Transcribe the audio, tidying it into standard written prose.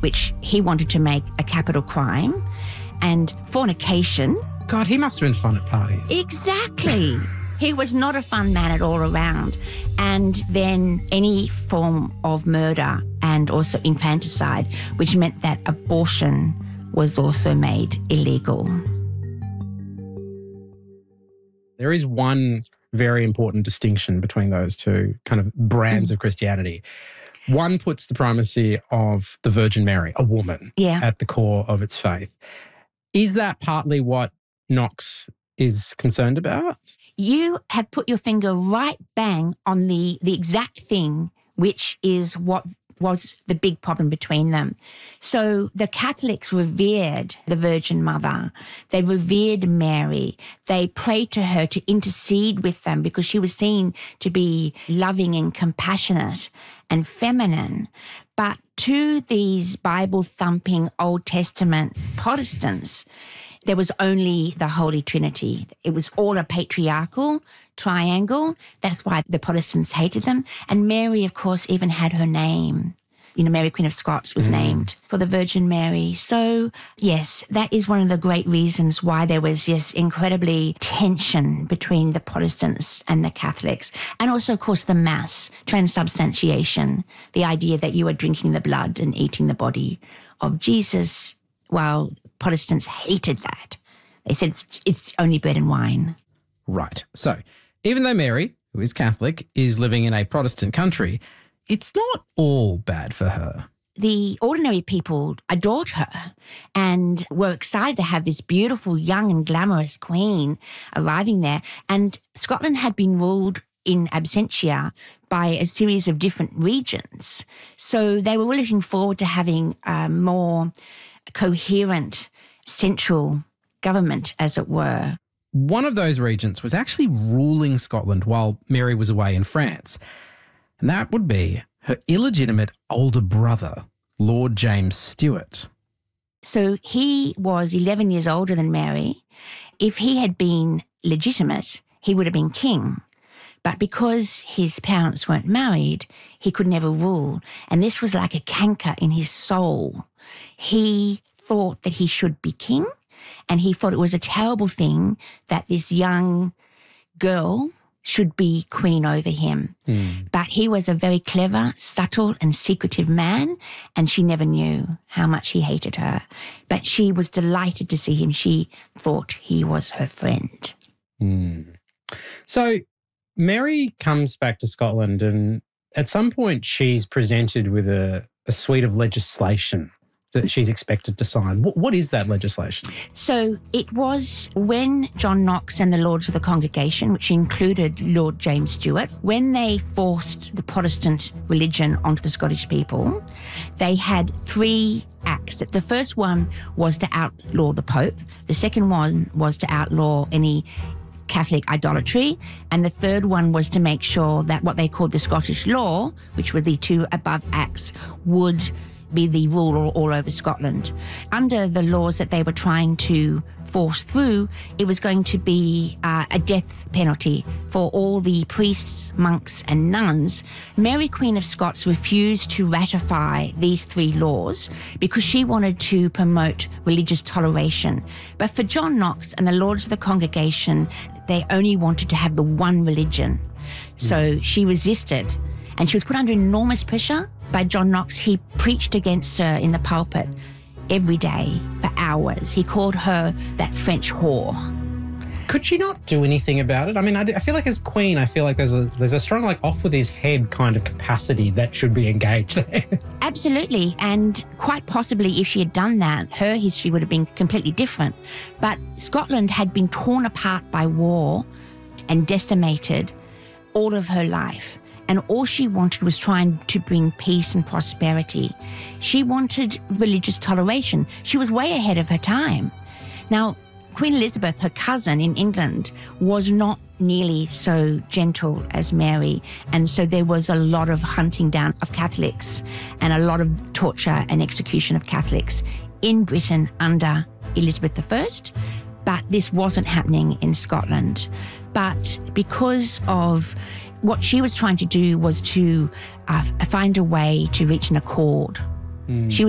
which he wanted to make a capital crime, and fornication. God, he must have been fun at parties. Exactly. He was not a fun man at all around. And then any form of murder and also infanticide, which meant that abortion was also made illegal. There is one very important distinction between those two kind of brands of Christianity. One puts the primacy of the Virgin Mary, a woman, at the core of its faith. Is that partly what Knox is concerned about? You have put your finger right bang on the exact thing, which is what was the big problem between them. So the Catholics revered the Virgin Mother. They revered Mary. They prayed to her to intercede with them because she was seen to be loving and compassionate and feminine. But to these Bible-thumping Old Testament Protestants, there was only the Holy Trinity. It was all a patriarchal triangle. That's why the Protestants hated them. And Mary, of course, even had her name. You know, Mary Queen of Scots was named for the Virgin Mary. So, yes, that is one of the great reasons why there was this incredibly tension between the Protestants and the Catholics. And also, of course, the Mass, transubstantiation, the idea that you are drinking the blood and eating the body of Jesus, while Protestants hated that. They said it's only bread and wine. Right. So, even though Mary, who is Catholic, is living in a Protestant country, it's not all bad for her. The ordinary people adored her and were excited to have this beautiful, young and glamorous queen arriving there. And Scotland had been ruled in absentia by a series of different regions. So they were looking forward to having a more coherent central government, as it were. One of those regents was actually ruling Scotland while Mary was away in France. And that would be her illegitimate older brother, Lord James Stuart. So he was 11 years older than Mary. If he had been legitimate, he would have been king. But because his parents weren't married, he could never rule. And this was like a canker in his soul. He thought that he should be king, and he thought it was a terrible thing that this young girl should be queen over him. But he was a very clever, subtle and secretive man, and she never knew how much he hated her. But she was delighted to see him. She thought he was her friend. So Mary comes back to Scotland, and at some point she's presented with a suite of legislation that she's expected to sign. What is that legislation? So it was when John Knox and the Lords of the Congregation, which included Lord James Stuart, when they forced the Protestant religion onto the Scottish people, they had 3 acts. The first one was to outlaw the Pope. The second one was to outlaw any Catholic idolatry. And the third one was to make sure that what they called the Scottish law, which were the 2 above acts, would be the rule all over Scotland. Under the laws that they were trying to force through, it was going to be a death penalty for all the priests, monks and nuns. Mary Queen of Scots refused to ratify these 3 laws because she wanted to promote religious toleration. But for John Knox and the Lords of the Congregation, they only wanted to have the one religion. So she resisted, and she was put under enormous pressure by John Knox. He preached against her in the pulpit every day for hours. He called her that French whore. Could she not do anything about it? I mean, I feel like as queen, I feel like there's a strong like off with his head kind of capacity that should be engaged there. Absolutely. And quite possibly if she had done that, her history would have been completely different. But Scotland had been torn apart by war and decimated all of her life. And all she wanted was trying to bring peace and prosperity. She wanted religious toleration. She was way ahead of her time. Now, Queen Elizabeth, her cousin in England, was not nearly so gentle as Mary. And so there was a lot of hunting down of Catholics and a lot of torture and execution of Catholics in Britain under Elizabeth I. But this wasn't happening in Scotland. But because of what she was trying to do was to find a way to reach an accord. She was